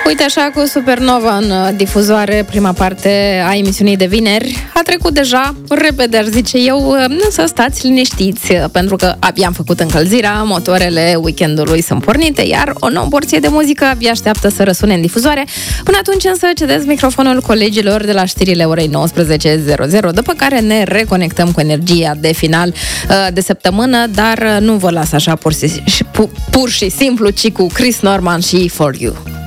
Uite așa, cu Supernova în difuzoare, prima parte a emisiunii de vineri a trecut deja repede, ar zice eu, să stați liniștiți, pentru că abia am făcut încălzirea, motoarele weekendului sunt pornite, iar o nouă porție de muzică abia așteaptă să răsune în difuzoare. Până atunci însă cedez microfonul colegilor de la știrile orei 19:00, după care ne reconectăm cu energia de final de săptămână, dar nu vă las așa pur și simplu, ci cu Chris Norman și For You.